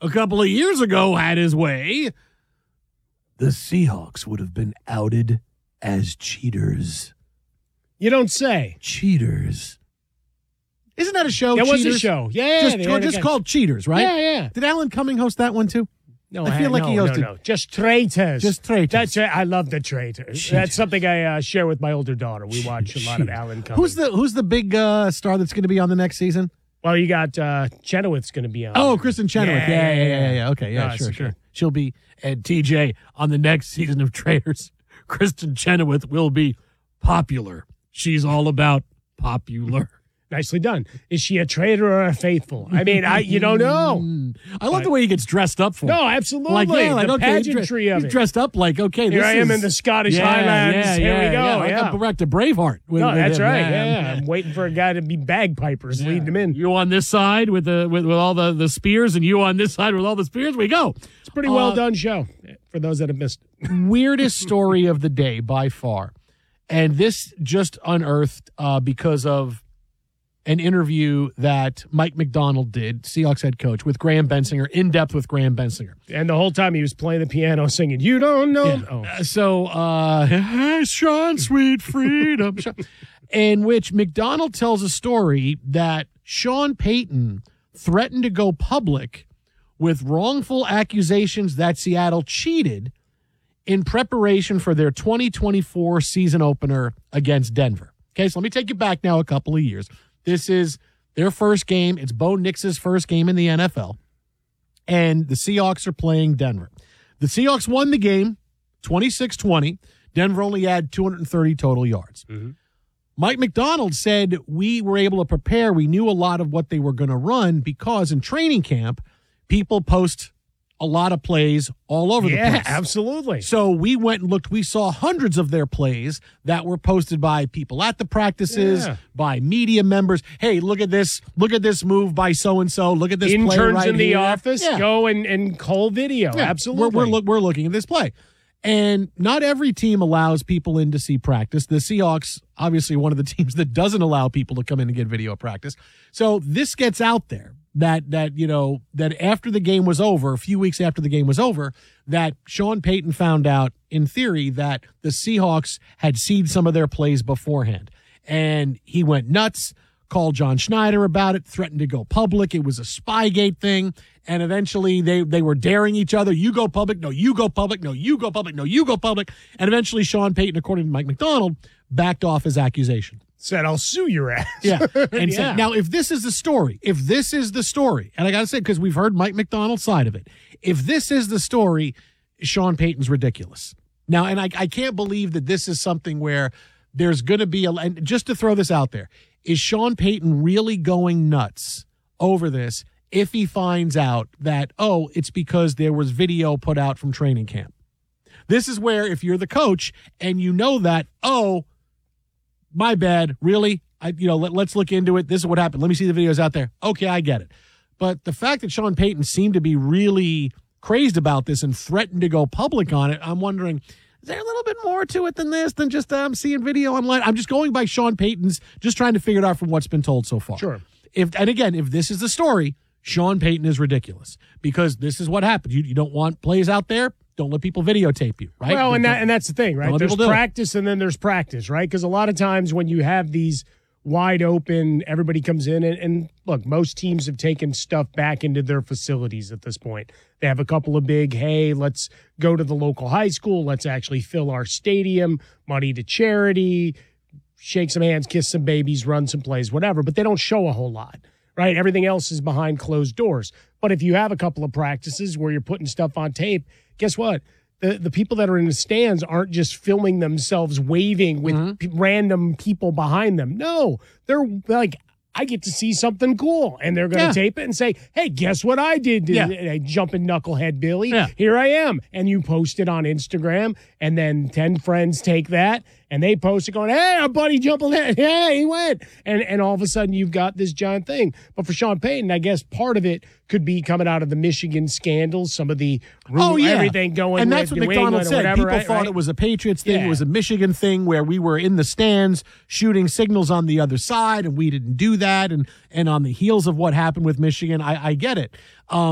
a couple of years ago had his way, the Seahawks would have been outed as cheaters. You don't say. Cheaters. Isn't that a show? It was a Cheaters? show. Yeah. Just called Cheaters, right? Yeah. Did Alan Cumming host that one too? No, I feel like he hosted. No. Just Traitors. Just Traitors. That's it. I love the Traitors. Cheaters. That's something I share with my older daughter. We watch a lot of Alan Cumming. Who's the big star that's going to be on the next season? Well, you got Chenoweth's going to be on. Oh, Kristen Chenoweth. Yeah. Okay, yeah, No, sure. okay. She'll be at TJ on the next season of Traitors. Kristen Chenoweth will be popular. She's all about popular. Nicely done. Is she a traitor or a faithful? I mean, you don't know. I love the way he gets dressed up for it. No, absolutely. Like, the okay, pageantry of he's it. dressed up like, okay, Here this I am is, in the Scottish Highlands. Here we go. Like Yeah. I'm back to Braveheart. No, that's him. right. Yeah. I'm waiting for a guy to be bagpipers leading them in. You on this side with all the spears, and you on this side with all the spears. We go. It's a pretty well done show for those that have missed it. Weirdest story of the day by far, and this just unearthed because of an interview that Mike Macdonald did, Seahawks head coach, with Graham Bensinger, in depth with Graham Bensinger. And the whole time he was playing the piano singing, "You don't know." Yeah. Oh. So, hey, Sean, sweet freedom. In which Macdonald tells a story that Sean Payton threatened to go public with wrongful accusations that Seattle cheated in preparation for their 2024 season opener against Denver. Okay, so let me take you back now a couple of years. This is their first game. It's Bo Nix's first game in the NFL. And the Seahawks are playing Denver. The Seahawks won the game 26-20. Denver only had 230 total yards. Mm-hmm. Mike Macdonald said we were able to prepare. We knew a lot of what they were going to run because in training camp, people post a lot of plays all over the place. Yeah, absolutely. So we went and looked. We saw hundreds of their plays that were posted by people at the practices, by media members. Hey, look at this. Look at this move by so-and-so. Look at this play Interns right in the here. office Yeah. go and call video. Yeah. Absolutely. We're looking at this play. And not every team allows people in to see practice. The Seahawks, obviously one of the teams that doesn't allow people to come in and get video practice. So this gets out there. That after the game was over, a few weeks after the game was over, that Sean Payton found out, in theory, that the Seahawks had seeded some of their plays beforehand. And he went nuts, called John Schneider about it, threatened to go public. It was a Spygate thing. And eventually they were daring each other. You go public. No, you go public. No, you go public. No, you go public. And eventually Sean Payton, according to Mike Macdonald, backed off his accusation. Said, "I'll sue your ass." Yeah. And said, now, if this is the story, and I got to say, because we've heard Mike Macdonald's side of it, if this is the story, Sean Payton's ridiculous. Now, and I can't believe that this is something where there's going to be and just to throw this out there, is Sean Payton really going nuts over this if he finds out that, oh, it's because there was video put out from training camp? This is where if you're the coach and you know that, oh, my bad, really? Let's look into it. This is what happened. Let me see the videos out there. Okay, I get it. But the fact that Sean Payton seemed to be really crazed about this and threatened to go public on it, I'm wondering, is there a little bit more to it than this, than just seeing video online? I'm just going by Sean Payton's, just trying to figure it out from what's been told so far. Sure. If this is the story, Sean Payton is ridiculous because this is what happened. You don't want plays out there. Don't let people videotape you, right? Well, and that's the thing, right? There's practice and then there's practice, right? Because a lot of times when you have these wide open, everybody comes in and look, most teams have taken stuff back into their facilities at this point. They have a couple of big, hey, let's go to the local high school. Let's actually fill our stadium, money to charity, shake some hands, kiss some babies, run some plays, whatever. But they don't show a whole lot, right? Everything else is behind closed doors. But if you have a couple of practices where you're putting stuff on tape, guess what? The people that are in the stands aren't just filming themselves waving with random people behind them. No, they're like, I get to see something cool. And they're going to tape it and say, hey, guess what I did? Jumping knucklehead Billy. Yeah. Here I am. And you post it on Instagram. And then 10 friends take that and they post it going, hey, our buddy jumping. Yeah, he went. And all of a sudden you've got this giant thing. But for Sean Payton, I guess part of it could be coming out of the Michigan scandals, some of the everything going and that's with what New McDonald England said. or whatever, People thought it was a Patriots thing. It was a Michigan thing where we were in the stands shooting signals on the other side, and we didn't do that. And on the heels of what happened with Michigan, I get it.